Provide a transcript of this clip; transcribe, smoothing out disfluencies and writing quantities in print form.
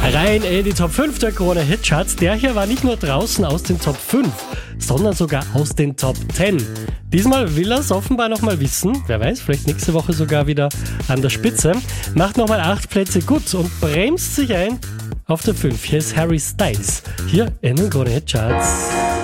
Rein in die Top 5 der Krone-Hitcharts. Der hier war nicht nur draußen aus den Top 5, sondern sogar aus den Top 10. Diesmal will er es offenbar nochmal wissen. Wer weiß, vielleicht nächste Woche sogar wieder an der Spitze. Macht nochmal 8 Plätze gut und bremst sich ein auf der 5. Hier ist Harry Styles. Hier in den Krone-Hitcharts.